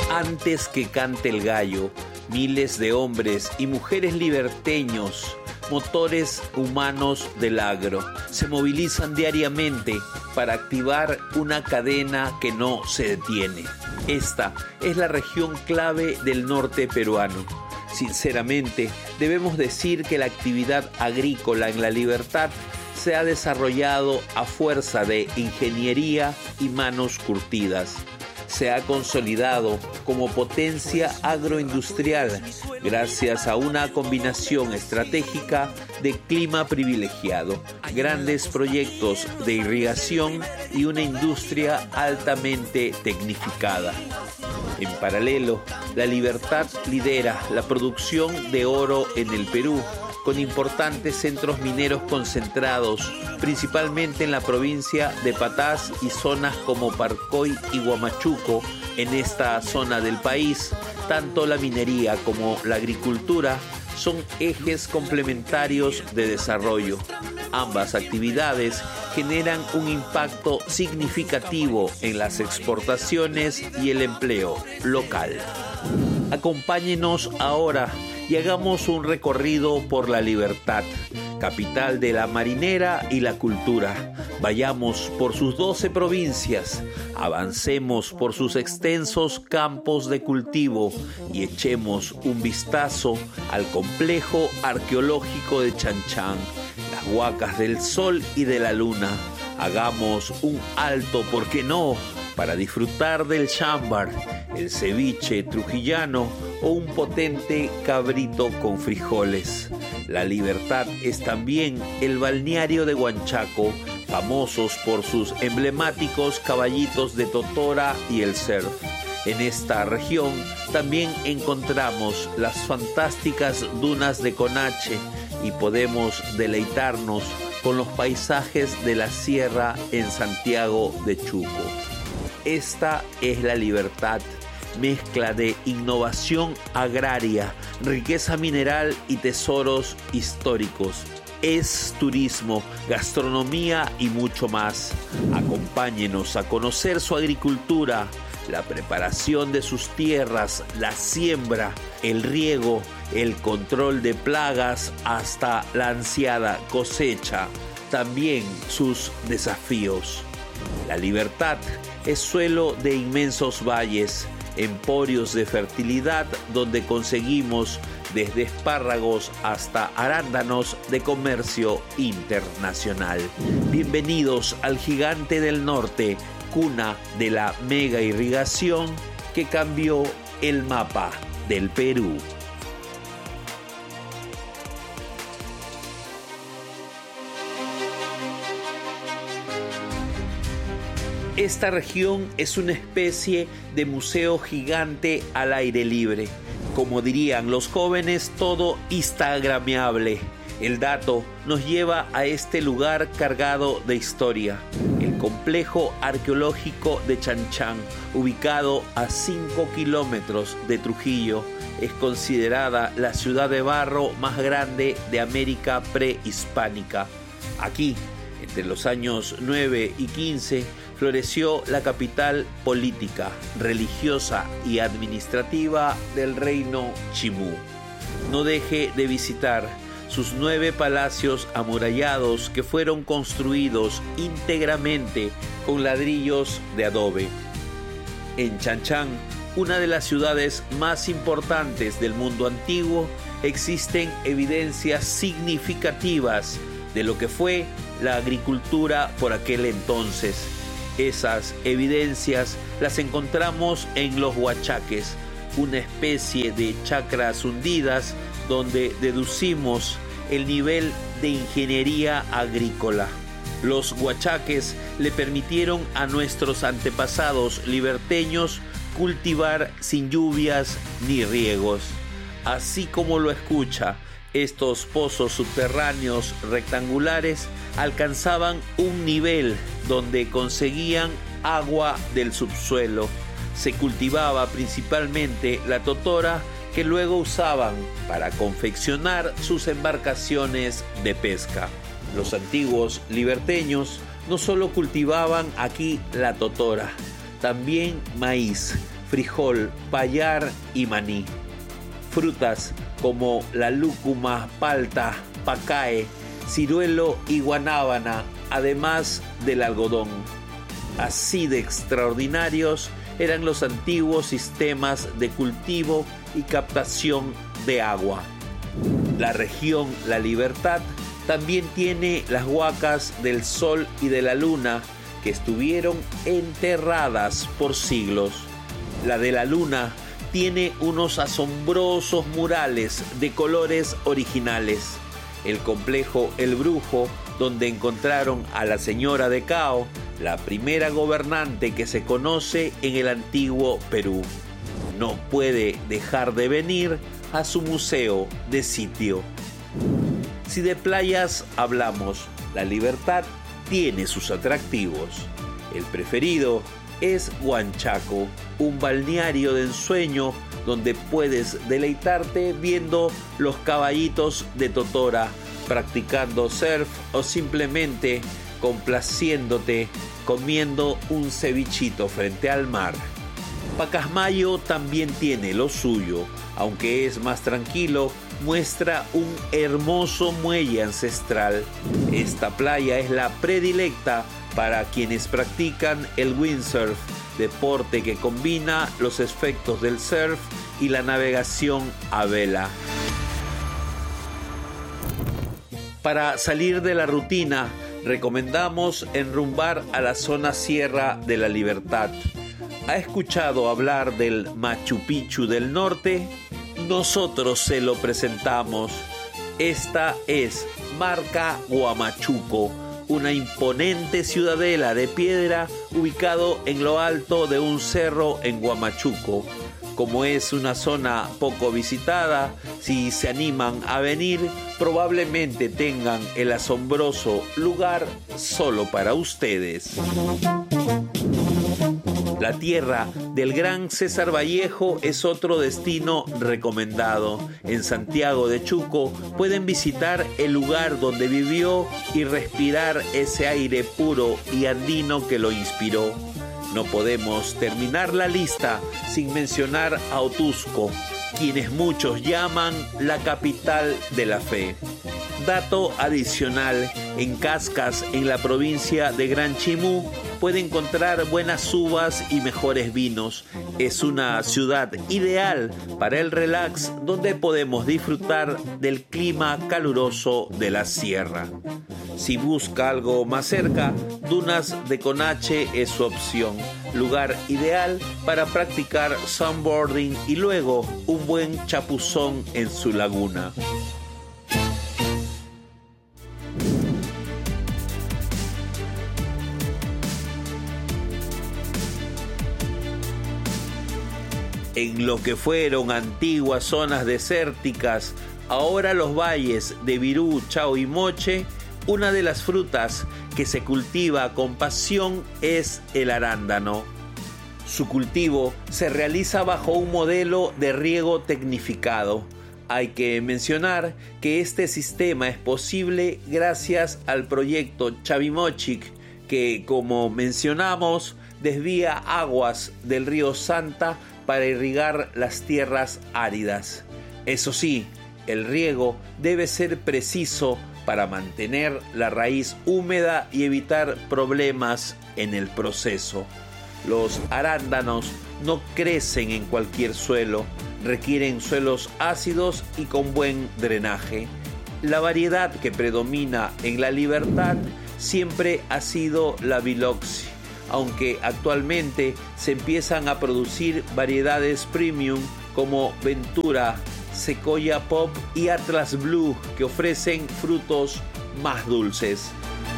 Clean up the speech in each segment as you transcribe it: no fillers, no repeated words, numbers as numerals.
Antes que cante el gallo, miles de hombres y mujeres liberteños, motores humanos del agro, se movilizan diariamente para activar una cadena que no se detiene. Esta es la región clave del norte peruano. Sinceramente, debemos decir que la actividad agrícola en La Libertad se ha desarrollado a fuerza de ingeniería y manos curtidas. Se ha consolidado como potencia agroindustrial gracias a una combinación estratégica de clima privilegiado, grandes proyectos de irrigación y una industria altamente tecnificada. En paralelo, La Libertad lidera la producción de oro en el Perú, con importantes centros mineros concentrados, principalmente en la provincia de Patás y zonas como Parcoy y Huamachuco. En esta zona del país, tanto la minería como la agricultura son ejes complementarios de desarrollo. Ambas actividades generan un impacto significativo en las exportaciones y el empleo local. Acompáñenos ahora y hagamos un recorrido por La Libertad, capital de la marinera y la cultura. Vayamos por sus 12 provincias, avancemos por sus extensos campos de cultivo y echemos un vistazo al complejo arqueológico de Chanchán, las huacas del sol y de la luna. Hagamos un alto, ¿por qué no?, para disfrutar del chámbar, el ceviche trujillano o un potente cabrito con frijoles. La Libertad es también el balneario de Huanchaco, famosos por sus emblemáticos caballitos de totora y el surf. En esta región también encontramos las fantásticas dunas de Conache y podemos deleitarnos con los paisajes de la sierra en Santiago de Chuco. Esta es La Libertad, mezcla de innovación agraria, riqueza mineral y tesoros históricos. Es turismo, gastronomía y mucho más. Acompáñenos a conocer su agricultura, la preparación de sus tierras, la siembra, el riego, el control de plagas hasta la ansiada cosecha, también sus desafíos. La Libertad es suelo de inmensos valles, emporios de fertilidad donde conseguimos desde espárragos hasta arándanos de comercio internacional. Bienvenidos al gigante del norte, cuna de la mega irrigación que cambió el mapa del Perú. Esta región es una especie de museo gigante al aire libre. Como dirían los jóvenes, todo instagramiable. El dato nos lleva a este lugar cargado de historia. El complejo arqueológico de Chanchán, ubicado a 5 kilómetros de Trujillo, es considerada la ciudad de barro más grande de América prehispánica. Aquí, entre los años 9 y 15, floreció la capital política, religiosa y administrativa del reino Chimú. No deje de visitar sus 9 palacios amurallados que fueron construidos íntegramente con ladrillos de adobe. En Chanchán, una de las ciudades más importantes del mundo antiguo, existen evidencias significativas de lo que fue la agricultura por aquel entonces. Esas evidencias las encontramos en los huachaques, una especie de chacras hundidas donde deducimos el nivel de ingeniería agrícola. Los huachaques le permitieron a nuestros antepasados liberteños cultivar sin lluvias ni riegos. Así como lo escucha, estos pozos subterráneos rectangulares alcanzaban un nivel donde conseguían agua del subsuelo. Se cultivaba principalmente la totora, que luego usaban para confeccionar sus embarcaciones de pesca. Los antiguos liberteños no solo cultivaban aquí la totora, también maíz, frijol, payar y maní. Frutas como la lúcuma, palta, pacae, ciruelo y guanábana, además del algodón. Así de extraordinarios eran los antiguos sistemas de cultivo y captación de agua. La región La Libertad también tiene las huacas del Sol y de la Luna, que estuvieron enterradas por siglos. La de la Luna tiene unos asombrosos murales de colores originales. El complejo El Brujo, donde encontraron a la señora de Cao, la primera gobernante que se conoce en el antiguo Perú. No puede dejar de venir a su museo de sitio. Si de playas hablamos, La Libertad tiene sus atractivos. El preferido es Huanchaco, un balneario de ensueño donde puedes deleitarte viendo los caballitos de totora, practicando surf o simplemente complaciéndote comiendo un cevichito frente al mar. Pacasmayo también tiene lo suyo, aunque es más tranquilo, muestra un hermoso muelle ancestral. Esta playa es la predilecta para quienes practican el windsurf, deporte que combina los efectos del surf y la navegación a vela. Para salir de la rutina, recomendamos enrumbar a la zona Sierra de la Libertad. ¿Ha escuchado hablar del Machu Picchu del norte? Nosotros se lo presentamos. Esta es Marca Huamachuco, una imponente ciudadela de piedra ubicado en lo alto de un cerro en Huamachuco. Como es una zona poco visitada, si se animan a venir, probablemente tengan el asombroso lugar solo para ustedes. La tierra del gran César Vallejo es otro destino recomendado. En Santiago de Chuco pueden visitar el lugar donde vivió y respirar ese aire puro y andino que lo inspiró. No podemos terminar la lista sin mencionar a Otusco, quienes muchos llaman la capital de la fe. Dato adicional, en Cascas, en la provincia de Gran Chimú, puede encontrar buenas uvas y mejores vinos. Es una ciudad ideal para el relax, donde podemos disfrutar del clima caluroso de la sierra. Si busca algo más cerca, Dunas de Conache es su opción, lugar ideal para practicar sunboarding y luego un buen chapuzón en su laguna. En lo que fueron antiguas zonas desérticas, ahora los valles de Virú, Chao y Moche, una de las frutas que se cultiva con pasión es el arándano. Su cultivo se realiza bajo un modelo de riego tecnificado. Hay que mencionar que este sistema es posible gracias al proyecto Chavimochic, que, como mencionamos, desvía aguas del río Santa para irrigar las tierras áridas. Eso sí, el riego debe ser preciso para mantener la raíz húmeda y evitar problemas en el proceso. Los arándanos no crecen en cualquier suelo, requieren suelos ácidos y con buen drenaje. La variedad que predomina en La Libertad siempre ha sido la Biloxi, aunque actualmente se empiezan a producir variedades premium como Ventura, Sequoia Pop y Atlas Blue, que ofrecen frutos más dulces.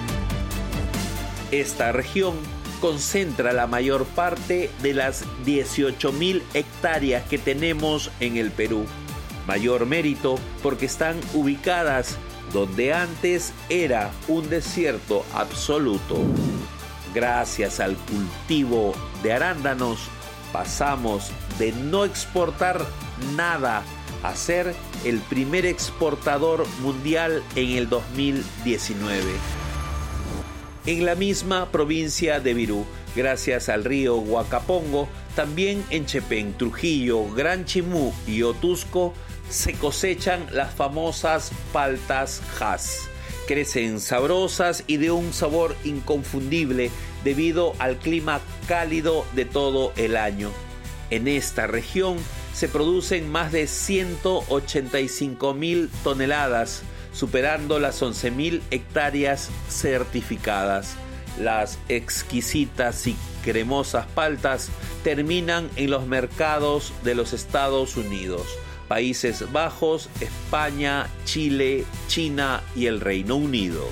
Esta región concentra la mayor parte de las 18.000 hectáreas que tenemos en el Perú. Mayor mérito porque están ubicadas donde antes era un desierto absoluto. Gracias al cultivo de arándanos, pasamos de no exportar nada a ser el primer exportador mundial en el 2019. En la misma provincia de Virú, gracias al río Huacapongo, También en Chepén, Trujillo, Gran Chimú y Otusco se cosechan las famosas paltas Hass. Crecen sabrosas y de un sabor inconfundible debido al clima cálido de todo el año. En esta región se producen más de 185.000 toneladas, superando las 11.000 hectáreas certificadas. Las exquisitas y cremosas paltas terminan en los mercados de los Estados Unidos, Países Bajos, España, Chile, China y el Reino Unido.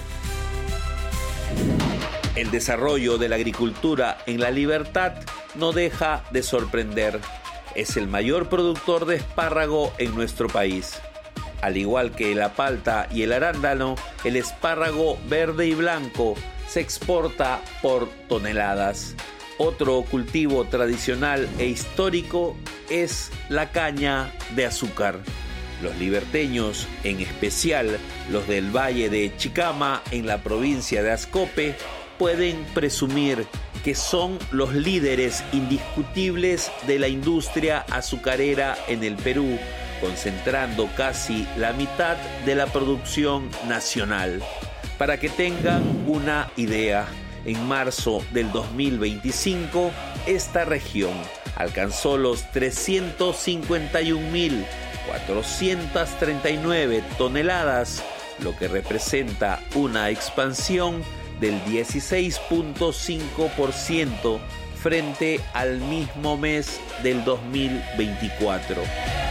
El desarrollo de la agricultura en La Libertad no deja de sorprender. Es el mayor productor de espárrago en nuestro país. Al igual que la palta y el arándano, el espárrago verde y blanco se exporta por toneladas. Otro cultivo tradicional e histórico es la caña de azúcar. Los liberteños, en especial los del Valle de Chicama en la provincia de Ascope, pueden presumir que son los líderes indiscutibles de la industria azucarera en el Perú, concentrando casi la mitad de la producción nacional. Para que tengan una idea, en marzo del 2025, esta región alcanzó los 351.439 toneladas, lo que representa una expansión del 16.5% frente al mismo mes del 2024.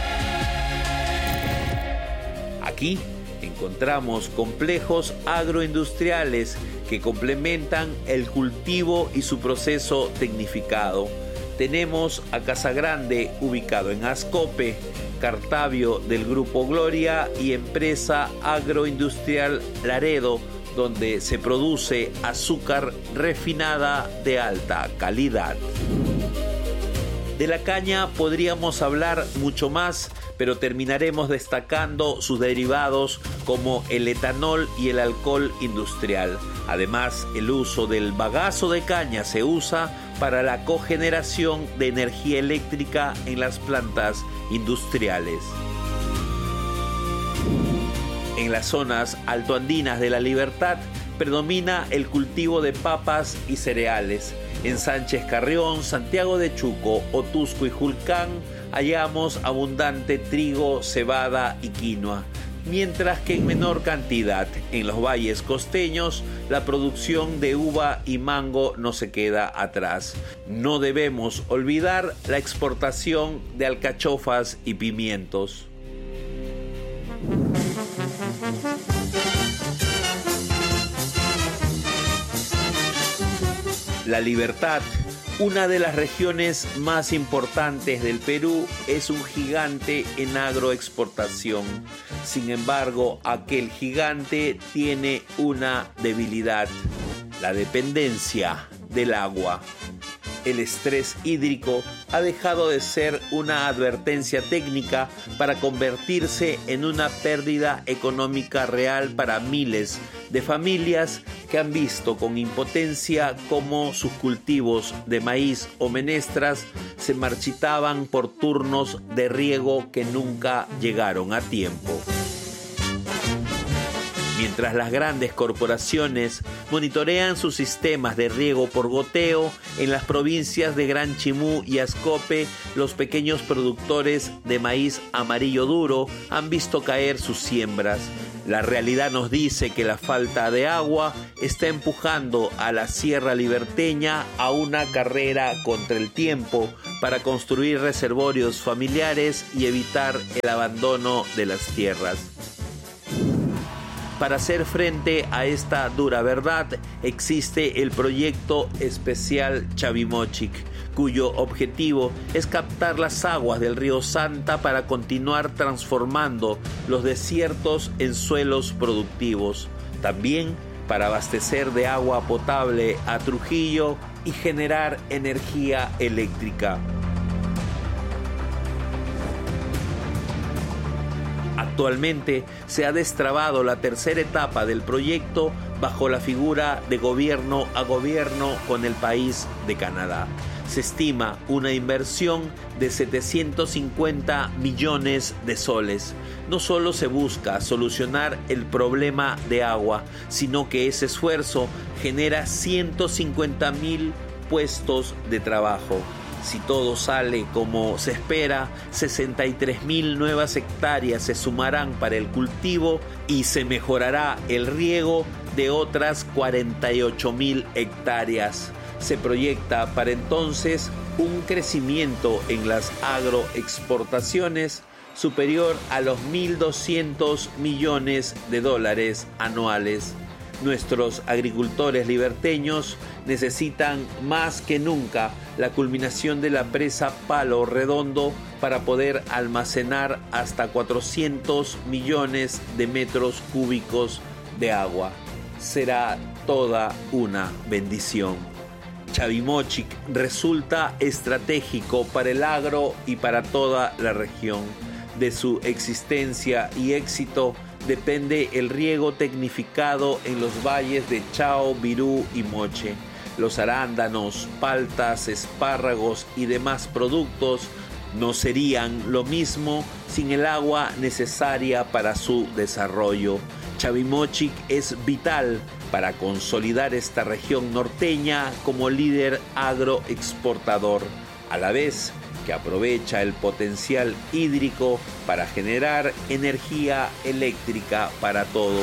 Aquí encontramos complejos agroindustriales que complementan el cultivo y su proceso tecnificado. Tenemos a Casagrande, ubicado en Ascope, Cartavio del Grupo Gloria y Empresa Agroindustrial Laredo, donde se produce azúcar refinada de alta calidad. De la caña podríamos hablar mucho más, pero terminaremos destacando sus derivados como el etanol y el alcohol industrial. Además, el uso del bagazo de caña se usa para la cogeneración de energía eléctrica en las plantas industriales. En las zonas altoandinas de La Libertad predomina el cultivo de papas y cereales. En Sánchez Carrión, Santiago de Chuco, Otusco y Julcán hallamos abundante trigo, cebada y quinoa, mientras que en menor cantidad en los valles costeños la producción de uva y mango no se queda atrás. No debemos olvidar la exportación de alcachofas y pimientos. La Libertad, una de las regiones más importantes del Perú, es un gigante en agroexportación. Sin embargo, aquel gigante tiene una debilidad: la dependencia del agua. El estrés hídrico ha dejado de ser una advertencia técnica para convertirse en una pérdida económica real para miles de familias que han visto con impotencia cómo sus cultivos de maíz o menestras se marchitaban por turnos de riego que nunca llegaron a tiempo. Mientras las grandes corporaciones monitorean sus sistemas de riego por goteo, en las provincias de Gran Chimú y Ascope, los pequeños productores de maíz amarillo duro han visto caer sus siembras. La realidad nos dice que la falta de agua está empujando a la Sierra Liberteña a una carrera contra el tiempo para construir reservorios familiares y evitar el abandono de las tierras. Para hacer frente a esta dura verdad, existe el proyecto especial Chavimochic, cuyo objetivo es captar las aguas del río Santa para continuar transformando los desiertos en suelos productivos. También para abastecer de agua potable a Trujillo y generar energía eléctrica. Actualmente se ha destrabado la tercera etapa del proyecto bajo la figura de gobierno a gobierno con el país de Canadá. Se estima una inversión de 750 millones de soles. No solo se busca solucionar el problema de agua, sino que ese esfuerzo genera 150.000 puestos de trabajo. Si todo sale como se espera, 63.000 nuevas hectáreas se sumarán para el cultivo y se mejorará el riego de otras 48.000 hectáreas. Se proyecta para entonces un crecimiento en las agroexportaciones superior a los 1.200 millones de dólares anuales. Nuestros agricultores liberteños necesitan más que nunca la culminación de la presa Palo Redondo para poder almacenar hasta 400 millones de metros cúbicos de agua. Será toda una bendición. Chavimochic resulta estratégico para el agro y para toda la región. De su existencia y éxito depende el riego tecnificado en los valles de Chao, Virú y Moche. Los arándanos, paltas, espárragos y demás productos no serían lo mismo sin el agua necesaria para su desarrollo. Chavimochic es vital para consolidar esta región norteña como líder agroexportador, a la vez que aprovecha el potencial hídrico para generar energía eléctrica para todos.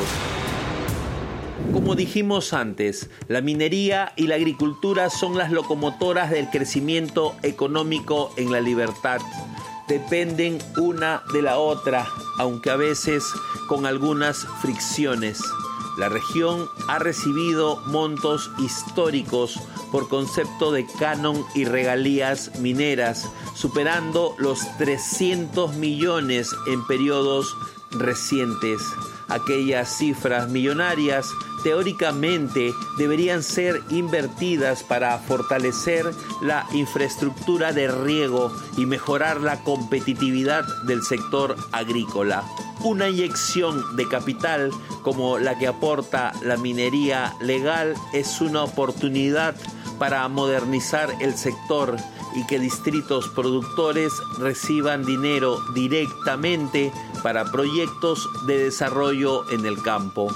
Como dijimos antes, la minería y la agricultura son las locomotoras del crecimiento económico en La Libertad. Dependen una de la otra, aunque a veces con algunas fricciones. La región ha recibido montos históricos por concepto de canon y regalías mineras, superando los 300 millones en periodos recientes. Aquellas cifras millonarias teóricamente deberían ser invertidas para fortalecer la infraestructura de riego y mejorar la competitividad del sector agrícola. Una inyección de capital como la que aporta la minería legal es una oportunidad para modernizar el sector y que distritos productores reciban dinero directamente para proyectos de desarrollo en el campo.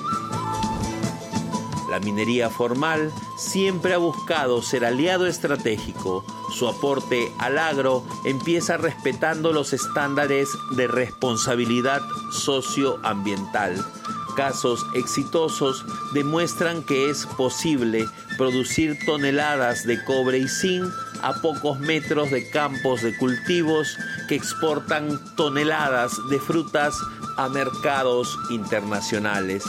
La minería formal siempre ha buscado ser aliado estratégico. Su aporte al agro empieza respetando los estándares de responsabilidad socioambiental. Casos exitosos demuestran que es posible producir toneladas de cobre y zinc a pocos metros de campos de cultivos que exportan toneladas de frutas a mercados internacionales.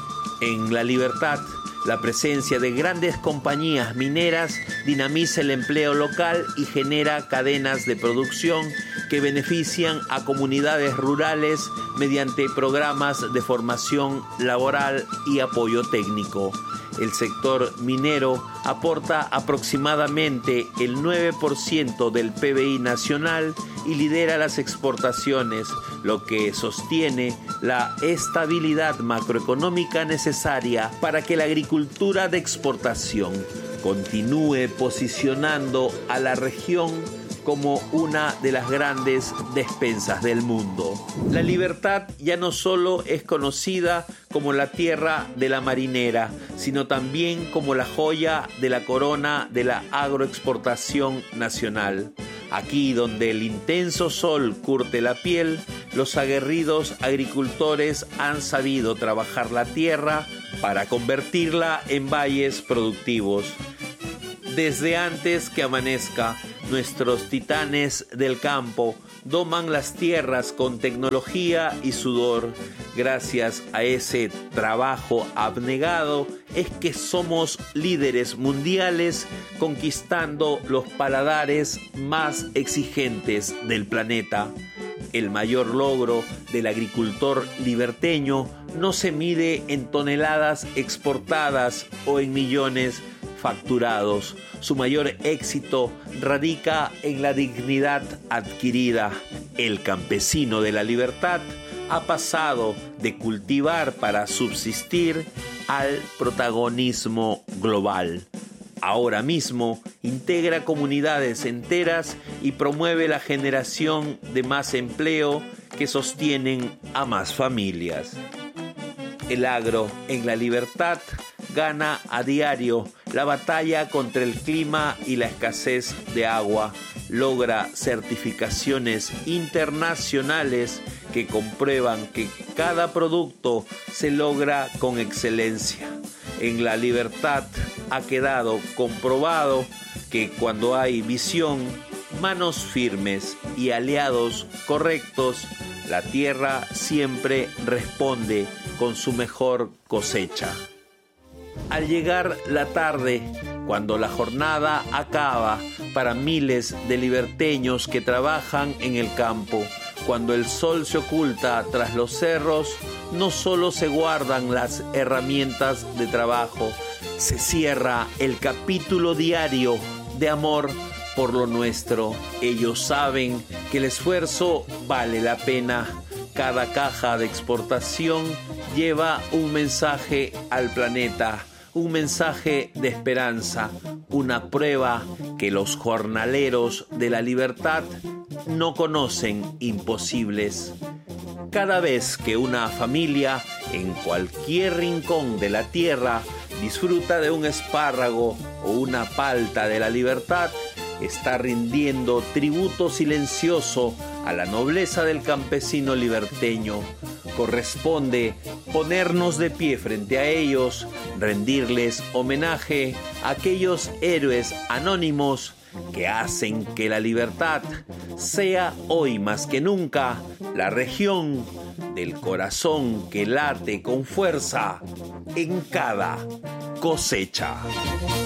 En La Libertad, la presencia de grandes compañías mineras dinamiza el empleo local y genera cadenas de producción que benefician a comunidades rurales mediante programas de formación laboral y apoyo técnico. El sector minero aporta aproximadamente el 9% del PBI nacional y lidera las exportaciones, lo que sostiene la estabilidad macroeconómica necesaria para que la agricultura de exportación continúe posicionando a la región como una de las grandes despensas del mundo. La Libertad ya no solo es conocida como la tierra de la marinera, sino también como la joya de la corona de la agroexportación nacional. Aquí donde el intenso sol curte la piel, los aguerridos agricultores han sabido trabajar la tierra para convertirla en valles productivos. Desde antes que amanezca, nuestros titanes del campo doman las tierras con tecnología y sudor. Gracias a ese trabajo abnegado es que somos líderes mundiales conquistando los paladares más exigentes del planeta. El mayor logro del agricultor liberteño no se mide en toneladas exportadas o en millones facturados. Su mayor éxito radica en la dignidad adquirida. El campesino de La Libertad ha pasado de cultivar para subsistir al protagonismo global. Ahora mismo integra comunidades enteras y promueve la generación de más empleo que sostienen a más familias. El agro en La Libertad gana a diario la batalla contra el clima y la escasez de agua. Logra certificaciones internacionales que comprueban que cada producto se logra con excelencia. En La Libertad ha quedado comprobado que cuando hay visión, manos firmes y aliados correctos, la tierra siempre responde con su mejor cosecha. Al llegar la tarde, cuando la jornada acaba para miles de liberteños que trabajan en el campo, cuando el sol se oculta tras los cerros, no solo se guardan las herramientas de trabajo, se cierra el capítulo diario de amor por lo nuestro. Ellos saben que el esfuerzo vale la pena. Cada caja de exportación lleva un mensaje al planeta, un mensaje de esperanza, una prueba que los jornaleros de La Libertad no conocen imposibles. Cada vez que una familia en cualquier rincón de la tierra disfruta de un espárrago o una palta de La Libertad, está rindiendo tributo silencioso a la nobleza del campesino liberteño. Corresponde ponernos de pie frente a ellos, rendirles homenaje a aquellos héroes anónimos que hacen que La Libertad sea hoy más que nunca la región del corazón que late con fuerza en cada cosecha.